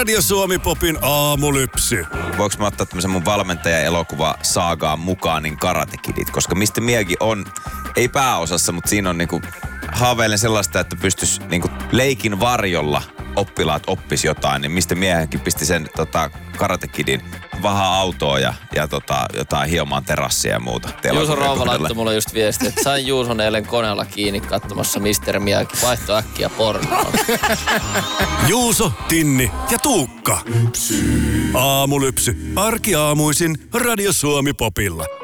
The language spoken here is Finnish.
Radio Suomi Popin aamulypsy. Voinko mä ottaa tämmöisen mun valmentaja-elokuva saagaan mukaan, niin Karate Kidit, koska Mr. Miyagi on, ei pääosassa, mutta siinä on niinku haaveilen sellaista, että pystyisi niinku leikin varjolla oppilaat oppisi jotain, niin Mr. Miyagi pisti sen Karate Kidin vahaa autoa ja jotain hiomaan terassia ja muuta. Juuso Rouva laittoi mulle just viesti, että sain Juuson eilen koneella kiinni katsomassa Mr. Miyagi. Vaihto äkkiä pornoon. Juuso, Tinni ja Tuukka. Aamulypsy. Arkiaamuisin Radio Suomi Popilla.